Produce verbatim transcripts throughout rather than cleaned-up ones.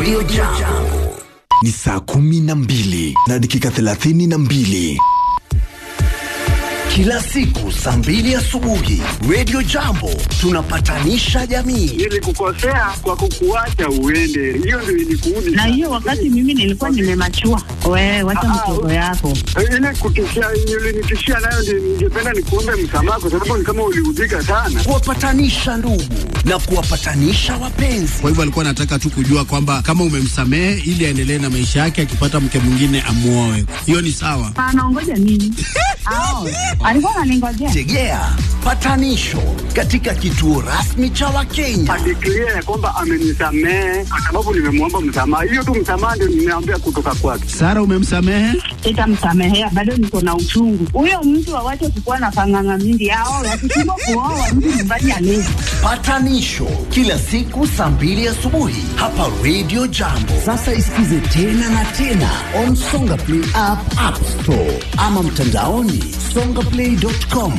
Radio Jambo. Ni saa kumi na mbili na dakika thelathini na mbili. Kila siku saa mbili asubuhi Radio Jambo tunapatanisha jamii. Ili kukosea kwa kukuacha uende, hiyo ndio ilikuudi. Na hiyo wakati mimi nilikuwa nimemachua. Wewe wacha mtoto yako. Ile kutishia ulinitishia nayo ndio ningependa nikuombe msamaha kwa sababu ni kama uliudhika sana. Kuwapatanisha ndugu na kuwapatanisha wapenzi. Kwa hivyo alikuwa anataka tu kujua kwamba kama umemsamehe ili aendelee na maisha yake, akipata mke mwingine amuoe. Hiyo ni sawa. Anaongoja nini? Ao. Alikuwa ananingojea. Tegea patanisho katika kituo rasmi cha Wakenya. Adeclare ya kwamba amenisamehe kwa sababu nimemwomba msamaha. Hiyo tu msamaha ndio nimeambia kutoka kwake. Sara, umemsamehe? Sitamsamehea, bado niko na uchungu. Huyo mtu awache kukuwa na panganga mingi. Hao wakishindwa kuoa mtu nyumbani alezi. Patanisho kila siku saa mbili asubuhi hapa Radio Jambo. Sasa isikize tena na tena on Songa Play app, App Store ama mtandaoni songa play dot com.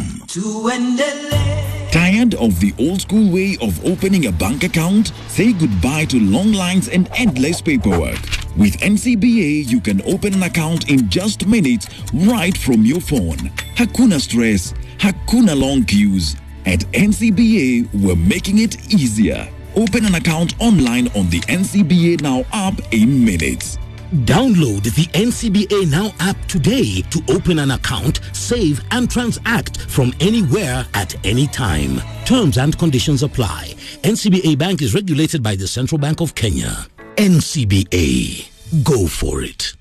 Tired of the old school way of opening a bank account? Say goodbye to long lines and endless paperwork. With N C B A, you can open an account in just minutes right from your phone. Hakuna stress, hakuna long queues. At N C B A, we're making it easier. Open an account online on the N C B A Now app in minutes. Download the N C B A Now app today to open an account, save and transact from anywhere at any time. Terms and conditions apply. N C B A Bank is regulated by the Central Bank of Kenya. N C B A. Go for it.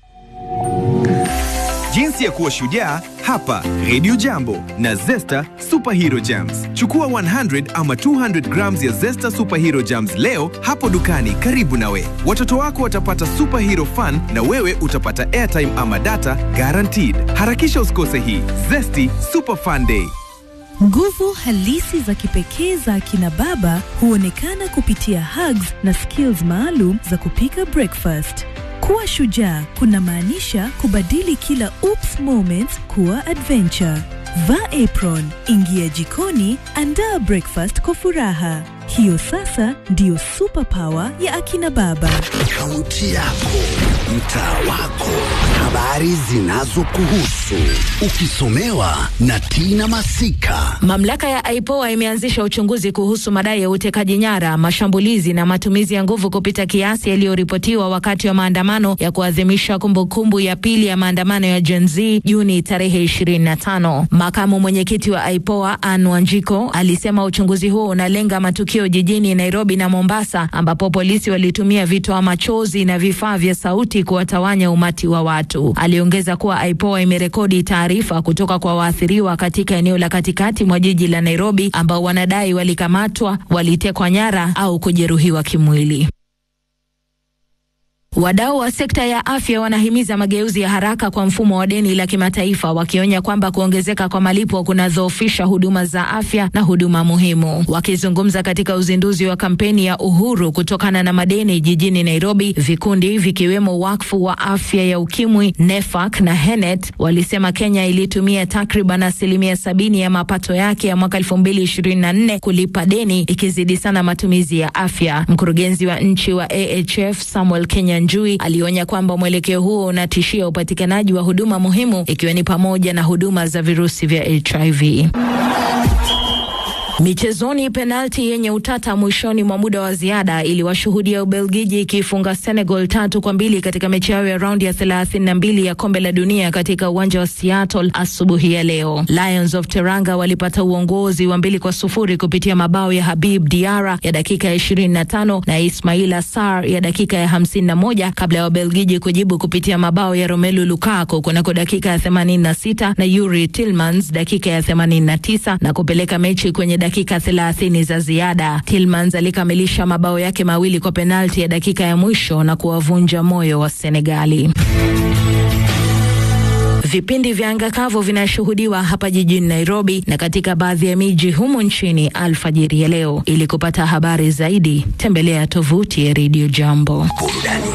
Jinsi ya kuwa shujaa hapa Radio Jambo na Zesta Superhero Jams. Chukua one hundred ama two hundred grams ya Zesta Superhero Jams leo hapo dukani karibu nawe. Watoto wako watapata superhero fun na wewe utapata airtime ama data guaranteed. Harakisha usikose hii Zesty Super Fun Day. Nguvu halisi za kipekee za akina baba huonekana kupitia hugs na skills maalum za kupika breakfast. Kuwa shujaa kuna maanisha kubadili kila oops moments kuwa adventure. Vaa apron, ingia jikoni, andaa breakfast kwa furaha. Hiyo sasa ndiyo superpower ya akina baba. Kaunti yako, mtaa wako, habari zinazokuhusu, ukisomewa na Tina Masika. Mamlaka ya I P O A imeanzisha uchunguzi kuhusu madai ya utekaji nyara, mashambulizi na matumizi ya nguvu kupita kiasi yaliyoripotiwa wakati wa maandamano ya kuadhimisha kumbukumbu ya pili ya maandamano ya Gen Z Juni tarehe ishirini na tano. Makamu mwenyekiti wa I P O A Anne Wanjiko alisema uchunguzi huo unalenga matukio jijini Nairobi na Mombasa ambapo polisi walitumia vitoa machozi na vifaa vya sauti kuwatawanya umati wa watu. Aliongeza kuwa I P O A imerekodi taarifa kutoka kwa waathiriwa katika eneo la katikati mwa jiji la Nairobi ambao wanadai walikamatwa, walitekwa nyara au kujeruhiwa kimwili. Wadau wa sekta ya afya wanahimiza mageuzi ya haraka kwa mfumo wa deni la kimataifa, wakionya kwamba kuongezeka kwa malipo kunadhoofisha huduma za afya na huduma muhimu. Wakizungumza katika uzinduzi wa kampeni ya uhuru kutokana na madeni jijini Nairobi, vikundi vikiwemo wakfu wa afya ya ukimwi, Nefak na Henet walisema Kenya ilitumia takriban asilimia sabini ya mapato yake ya mwaka elfu mbili ishirini na nne kulipa deni, ikizidi sana matumizi ya afya. Mkurugenzi wa nchi wa A H F Samuel Kenya Njui alionya kwamba mwelekeo huo unatishia upatikanaji wa huduma muhimu ikiwa ni pamoja na huduma za virusi vya H I V. Michezoni, penalti yenye utata mwishoni mwa muda wa ziada iliwashuhudia Ubelgiji ikifunga Senegal tatu kwa mbili katika mechi yao ya raundi ya thelathini na mbili ya kombe la dunia katika uwanja wa Seattle asubuhi ya leo. Lions of Teranga walipata uongozi wa mbili kwa sufuri kupitia mabao ya Habib Diarra ya dakika ya ishirini na tano na Ismaila Sarr ya dakika ya hamsini na moja kabla ya Ubelgiji kujibu kupitia mabao ya Romelu Lukaku kunako dakika ya themanini na sita na Yuri Tillmans dakika ya themanini na tisa na kupeleka mechi kwenye dakika thelathini za ziada. Tillmans alikamilisha mabao yake mawili kwa penalti ya dakika ya mwisho na kuwavunja moyo wa Senegali. Vipindi vya anga kavu vinashuhudiwa hapa jijini Nairobi na katika baadhi ya miji humu nchini alfajiri ya leo. Ili kupata habari zaidi, tembelea tovuti ya Radio Jambo.